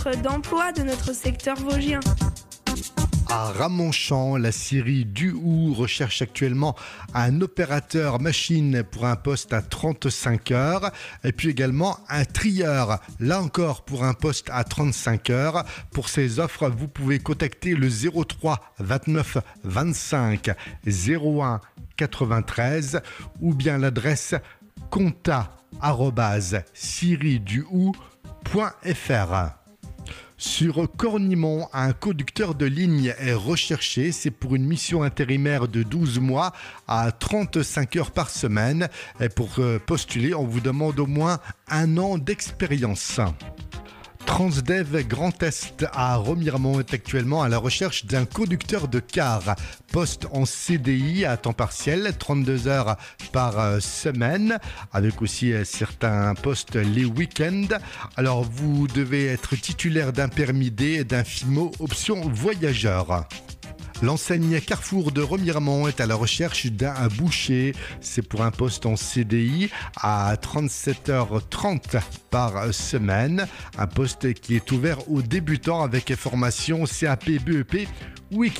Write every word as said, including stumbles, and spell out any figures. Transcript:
d'emploi de notre secteur vosgien. À Ramonchamp, la scierie Duhoux recherche actuellement un opérateur machine pour un poste à trente-cinq heures et puis également un trieur, là encore pour un poste à trente-cinq heures. Pour ces offres, vous pouvez contacter le zéro trois vingt-neuf vingt-cinq zéro un quatre-vingt-treize ou bien l'adresse compta arobase scierie duhoux point f r. Sur Cornimont, un conducteur de ligne est recherché. C'est pour une mission intérimaire de douze mois à trente-cinq heures par semaine. Et pour postuler, on vous demande au moins un an d'expérience. Transdev Grand Est à Remiremont est actuellement à la recherche d'un conducteur de car. Poste en C D I à temps partiel, trente-deux heures par semaine, avec aussi certains postes les week-ends. Alors vous devez être titulaire d'un permis D et d'un FIMO option voyageur. L'enseigne Carrefour de Remiremont est à la recherche d'un boucher. C'est pour un poste en C D I à trente-sept heures trente par semaine. Un poste qui est ouvert aux débutants avec formation C A P, B E P ou équivalent.